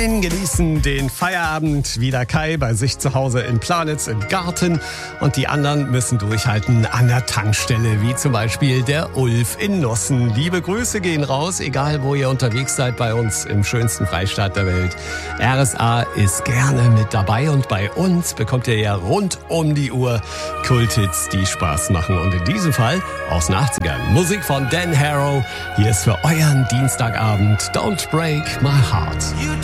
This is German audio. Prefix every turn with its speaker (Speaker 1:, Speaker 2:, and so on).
Speaker 1: einen genießen den Feierabend, wie der Kai bei sich zu Hause in Planitz im Garten. Und die anderen müssen durchhalten an der Tankstelle, wie zum Beispiel der Ulf in Nossen. Liebe Grüße gehen raus, egal wo ihr unterwegs seid bei uns im schönsten Freistaat der Welt. RSA ist gerne mit dabei und bei uns bekommt ihr ja rund um die Uhr Kulthits, die Spaß machen. Und in diesem Fall aus den 80ern. Musik von Dan Harrow. Hier ist für euren Dienstagabend Don't Break My Heart.